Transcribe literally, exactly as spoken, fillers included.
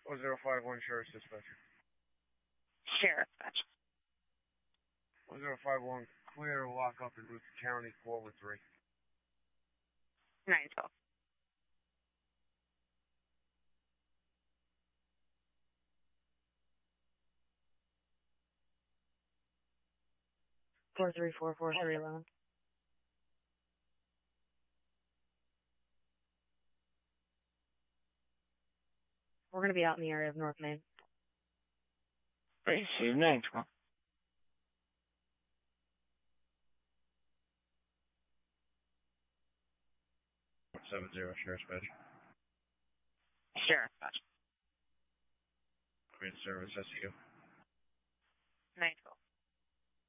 one zero five one, Sheriff's Dispatcher. Sheriff, gotcha. one zero five one, clear to lock up in Luther County, Clover three. nine twelve. four three four four three eleven. We're going to be out in the area of North Main. Receive nine twelve. seven zero, Sheriff's Badge. Sheriff, gotcha. Green service, S U. nine twelve.